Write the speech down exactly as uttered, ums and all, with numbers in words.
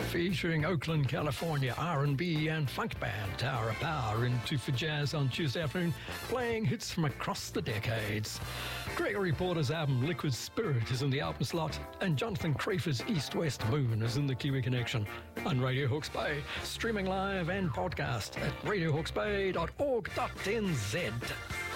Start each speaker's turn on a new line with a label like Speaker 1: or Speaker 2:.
Speaker 1: featuring Oakland, California R and B and funk band Tower of Power into for jazz on Tuesday afternoon, playing hits from across the decades. Gregory Porter's album Liquid Spirit is in the album slot, and Jonathan Creefer's East West Moon is in the Kiwi Connection on Radio Hawke's Bay, streaming live and podcast at radio hawke's bay dot org dot n z.